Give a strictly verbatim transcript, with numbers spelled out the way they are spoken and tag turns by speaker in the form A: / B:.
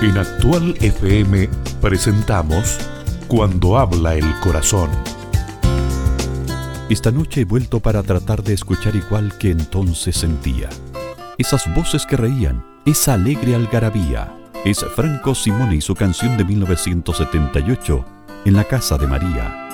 A: En Actual F M presentamos Cuando habla el corazón.
B: Esta noche he vuelto para tratar de escuchar igual que entonces sentía. Esas voces que reían, esa alegre algarabía. Es Franco Simone y su canción de mil novecientos setenta y ocho, En la casa de María.